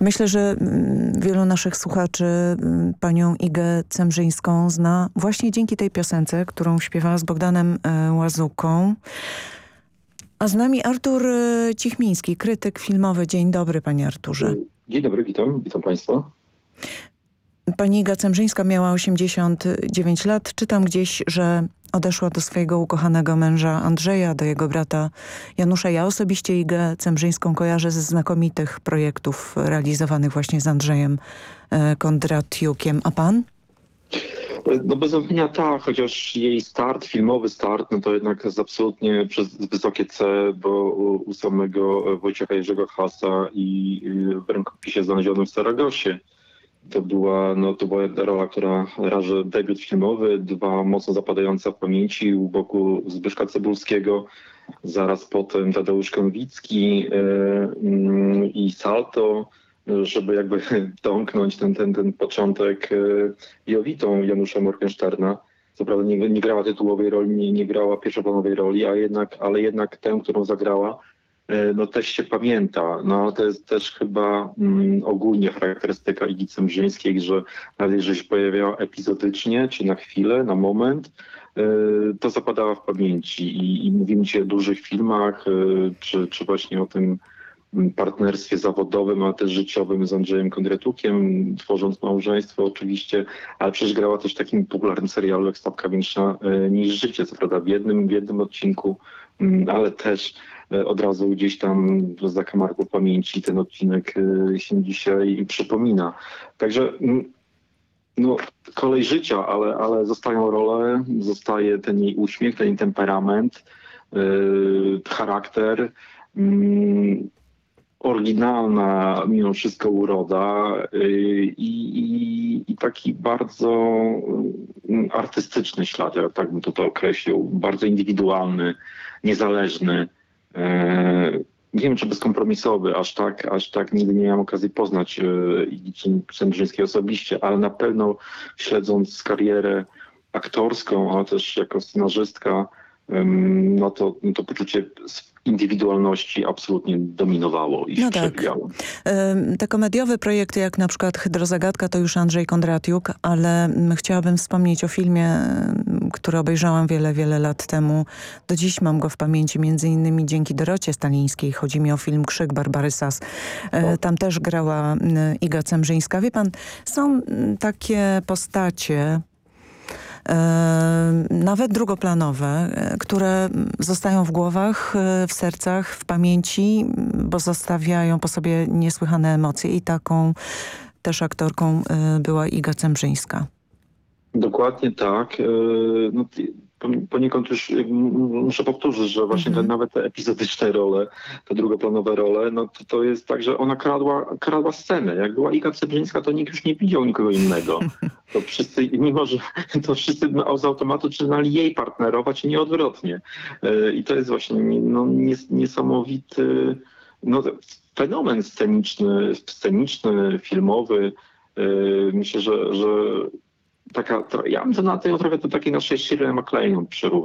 Myślę, że wielu naszych słuchaczy panią Igę Cemrzyńską zna właśnie dzięki tej piosence, którą śpiewała z Bogdanem Łazuką. A z nami Artur Cichmiński, krytyk filmowy. Dzień dobry, panie Arturze. Dzień dobry, witam państwa. Pani Iga Cemrzyńska miała 89 lat. Czytam gdzieś, że odeszła do swojego ukochanego męża Andrzeja, do jego brata Janusza. Ja osobiście Igę Cemrzyńską kojarzę ze znakomitych projektów realizowanych właśnie z Andrzejem Kondratiukiem. A pan? No bez wątpienia tak, chociaż jej filmowy start, no to jednak jest absolutnie przez wysokie C, bo u samego Wojciecha Jerzego Hasa i w rękopisie znalezionym w Saragosie. To była rola, która raży debiut filmowy, dwa mocno zapadające w pamięci u boku Zbyszka Cebulskiego, zaraz potem Tadeusz Konwicki i Salto, żeby jakby domknąć ten początek Jowitą Janusza Morgensterna. Co prawda nie grała tytułowej roli, nie grała pierwszoplanowej roli, ale jednak tę, którą zagrała, no też się pamięta. No to jest też chyba ogólnie charakterystyka Igi Cemrzyńskiej, że nawet jeżeli się pojawiała epizodycznie, czy na chwilę, na moment, to zapadała w pamięci. I mówimy dzisiaj o dużych filmach, czy właśnie o tym partnerstwie zawodowym, ale też życiowym z Andrzejem Kondratiukiem, tworząc małżeństwo oczywiście, ale przecież grała też w takim popularnym serialu jak Stawka Większa niż Życie, co prawda w jednym odcinku, ale też od razu gdzieś tam w zakamarku pamięci ten odcinek się dzisiaj przypomina. Także no, kolej życia, ale zostają role, zostaje ten jej uśmiech, ten jej temperament, charakter, oryginalna mimo wszystko uroda i taki bardzo artystyczny ślad, ja tak bym to określił, bardzo indywidualny, niezależny. Nie wiem, czy bezkompromisowy, aż tak nigdy nie miałem okazji poznać Igi Cemrzyńskiej osobiście, ale na pewno śledząc karierę aktorską, ale też jako scenarzystka, no to poczucie indywidualności absolutnie dominowało i się przewijało. Te komediowe projekty jak na przykład Hydrozagadka to już Andrzej Kondratiuk, ale chciałabym wspomnieć o filmie, który obejrzałam wiele lat temu. Do dziś mam go w pamięci, między innymi dzięki Dorocie Stalińskiej. Chodzi mi o film Krzyk Barbary Sass. Tam też grała Iga Cemrzyńska. Wie pan, są takie postacie, nawet drugoplanowe, które zostają w głowach, w sercach, w pamięci, bo zostawiają po sobie niesłychane emocje i taką też aktorką była Iga Cemrzyńska. Dokładnie tak. No, poniekąd już muszę powtórzyć, że właśnie nawet te epizodyczne role, te drugoplanowe role, no to jest tak, że ona kradła scenę. Jak była Iga Cemrzyńska, to nikt już nie widział nikogo innego. To wszyscy, mimo że to wszyscy z automatu zaczynali jej partnerować i nie odwrotnie. I to jest właśnie niesamowity fenomen sceniczny, filmowy. Myślę, że ja bym to na tej trochę do takiej naszej Shirley MacLaine przyrównał.